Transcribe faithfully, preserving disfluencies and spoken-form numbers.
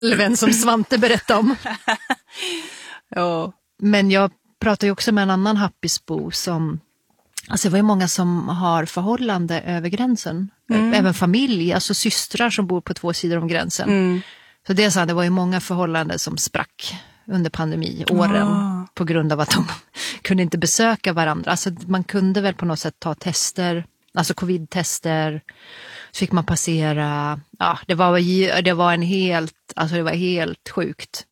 vän som Svante berättade om. Ja. Men jag pratade ju också med en annan Happisbo som, alltså det var ju många som har förhållande över gränsen. Mm. Även familj, alltså systrar som bor på två sidor om gränsen. Mm. Så det, så, det var ju många förhållanden som sprack under pandemiåren oh. på grund av att de kunde inte besöka varandra. Alltså man kunde väl på något sätt ta tester, alltså covid-tester, så fick man passera, ja det var, det var en helt, alltså det var helt sjukt.